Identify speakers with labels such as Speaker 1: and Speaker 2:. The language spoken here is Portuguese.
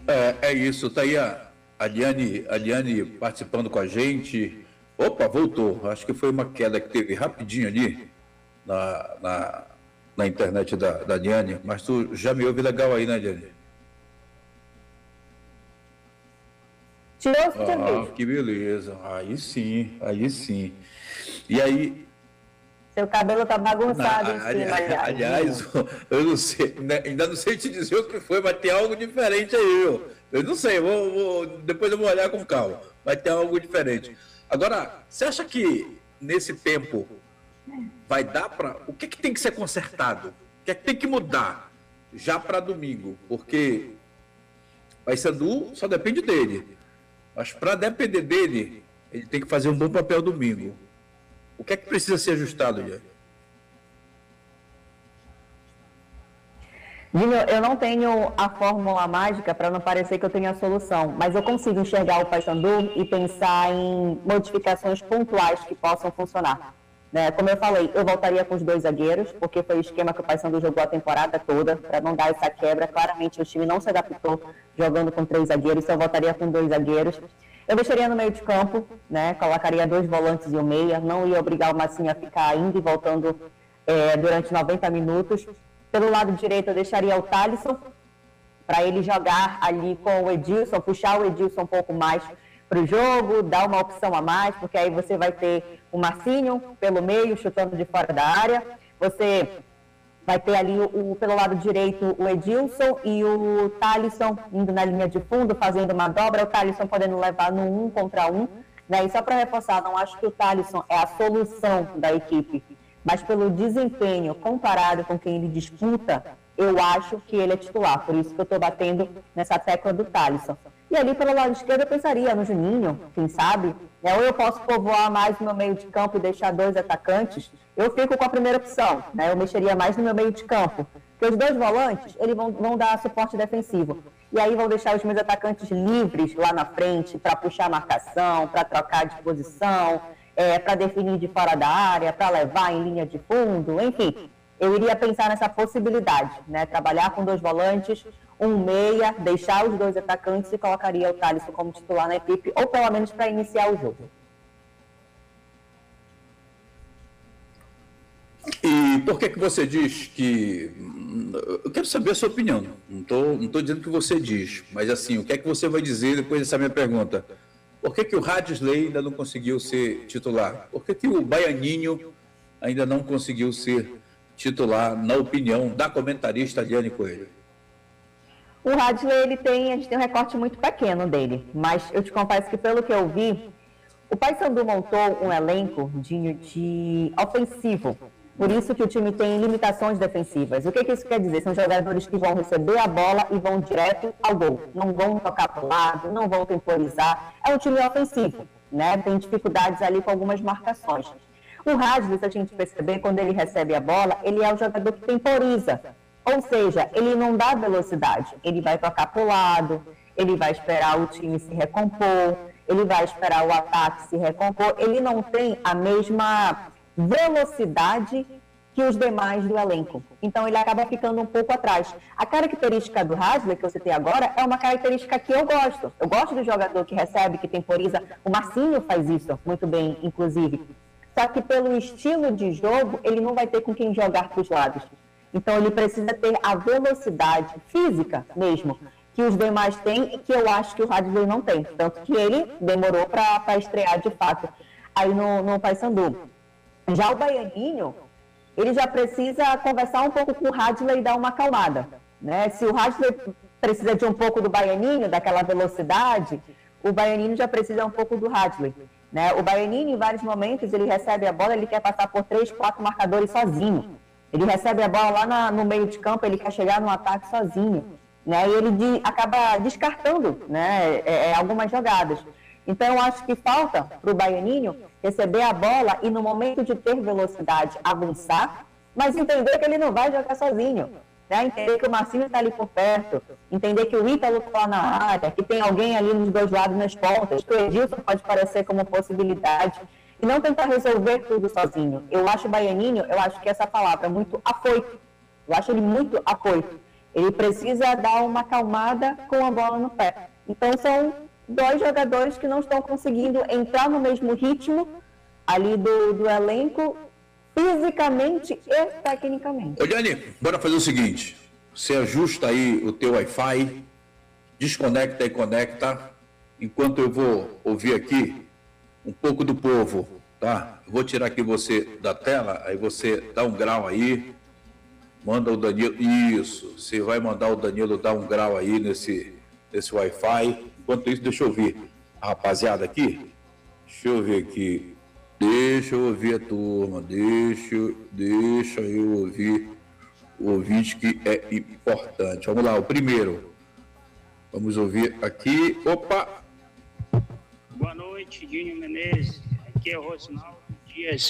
Speaker 1: É isso, tá aí a Diane participando com a gente. Opa, voltou. Acho que foi uma queda que teve rapidinho ali na, na, na internet da Diane, mas tu já me ouve legal aí, né, Diane? Que beleza. Aí sim, aí sim. E aí,
Speaker 2: seu cabelo tá bagunçado em cima,
Speaker 1: aliás, eu não sei, ainda não sei te dizer o que foi, mas tem algo diferente aí, eu não sei, depois eu vou olhar com calma, vai ter algo diferente. Agora, você acha que nesse tempo vai dar para... O que tem que ser consertado? O que tem que mudar já para domingo? Porque o Paysandu só depende dele, mas para depender dele, ele tem que fazer um bom papel domingo. O que precisa ser ajustado, Diane?
Speaker 2: Dinho, eu não tenho a fórmula mágica para não parecer que eu tenho a solução, mas eu consigo enxergar o Paysandu e pensar em modificações pontuais que possam funcionar. Né? Como eu falei, eu voltaria com os 2 zagueiros, porque foi o esquema que o Paysandu jogou a temporada toda, para não dar essa quebra. Claramente o time não se adaptou jogando com 3 zagueiros, então eu voltaria com 2 zagueiros. Eu deixaria no meio de campo, né? Colocaria 2 volantes e um meia, não ia obrigar o Massinho a ficar indo e voltando durante 90 minutos. Pelo lado direito eu deixaria o Thalisson, para ele jogar ali com o Edilson, puxar o Edilson um pouco mais para o jogo, dar uma opção a mais, porque aí você vai ter o Marcinho pelo meio, chutando de fora da área, você vai ter ali pelo lado direito o Edilson e o Thalisson indo na linha de fundo, fazendo uma dobra, o Thalisson podendo levar no 1 contra 1. Né? E só para reforçar, não acho que o Thalisson é a solução da equipe, mas pelo desempenho comparado com quem ele disputa, eu acho que ele é titular. Por isso que eu estou batendo nessa tecla do Thalisson. E ali pelo lado esquerdo eu pensaria no Juninho, quem sabe? Ou eu posso povoar mais no meu meio de campo e deixar 2 atacantes. Eu fico com a primeira opção, né? Eu mexeria mais no meu meio de campo. Porque os 2 volantes, eles vão dar suporte defensivo. E aí vão deixar os meus atacantes livres lá na frente para puxar a marcação, para trocar de posição, para definir de fora da área, para levar em linha de fundo, enfim. Eu iria pensar nessa possibilidade, né? Trabalhar com 2 volantes, um meia, deixar os 2 atacantes e colocaria o Thalisson como titular na equipe, ou pelo menos para iniciar o jogo.
Speaker 1: E por que você diz que... Eu quero saber a sua opinião, não estou dizendo o que você diz, mas assim, o que é que você vai dizer depois dessa minha pergunta? Por que o Radisley ainda não conseguiu ser titular? Por que o Baianinho ainda não conseguiu ser titular, na opinião da comentarista Diane Coelho?
Speaker 2: O Radisley, a gente tem um recorte muito pequeno dele, mas eu te confesso que pelo que eu vi, o Paysandu montou um elenco de ofensivo, por isso que o time tem limitações defensivas. O que isso quer dizer? São jogadores que vão receber a bola e vão direto ao gol, não vão tocar para o lado, não vão temporizar, é um time ofensivo, né? Tem dificuldades ali com algumas marcações. O Radisley, se a gente perceber, quando ele recebe a bola, ele é o jogador que temporiza. Ou seja, ele não dá velocidade, ele vai tocar para o lado, ele vai esperar o time se recompor, ele vai esperar o ataque se recompor, ele não tem a mesma velocidade que os demais do elenco. Então ele acaba ficando um pouco atrás. A característica do Radisley, que eu citei agora, é uma característica que eu gosto. Eu gosto do jogador que recebe, que temporiza. O Marcinho faz isso muito bem, inclusive. Só que pelo estilo de jogo, ele não vai ter com quem jogar para os lados. Então ele precisa ter a velocidade física mesmo, que os demais têm e que eu acho que o Radisley não tem. Tanto que ele demorou para estrear de fato aí no Paysandu. Já o Baianinho, ele já precisa conversar um pouco com o Radisley e dar uma acalmada. Né? Se o Radisley precisa de um pouco do Baianinho, daquela velocidade, o Baianinho já precisa um pouco do Radisley. Né? O Baianinho, em vários momentos, ele recebe a bola, ele quer passar por 3, 4 marcadores sozinho. Ele recebe a bola lá no meio de campo, ele quer chegar no ataque sozinho. Né? E ele acaba descartando, né, algumas jogadas. Então, eu acho que falta para o Baianinho receber a bola e, no momento de ter velocidade, avançar, mas entender que ele não vai jogar sozinho. Né? Entender que o Marcinho está ali por perto, entender que o Ítalo está lá na área, que tem alguém ali nos 2 lados nas pontas, que o Edilson pode parecer como possibilidade, e não tentar resolver tudo sozinho. Eu acho o Baianinho, eu acho que essa palavra é muito afoito. Eu acho ele muito afoito. Ele precisa dar uma acalmada com a bola no pé. Então, são dois jogadores que não estão conseguindo entrar no mesmo ritmo ali do elenco, fisicamente e tecnicamente.
Speaker 1: Ô, Gianni, bora fazer o seguinte. Você ajusta aí o teu Wi-Fi, desconecta e conecta, enquanto eu vou ouvir aqui um pouco do povo, tá? Eu vou tirar aqui você da tela, aí você dá um grau aí, manda o Danilo, isso, você vai mandar o Danilo dar um grau aí nesse Wi-Fi. Enquanto isso, deixa eu ouvir a rapaziada aqui, deixa eu ver aqui, deixa eu ouvir a turma, deixa eu ouvir o ouvinte que é importante. Vamos lá, o primeiro, vamos ouvir aqui, opa!
Speaker 3: Boa noite, Dinho Menezes. Aqui é o Rosinaldo Dias.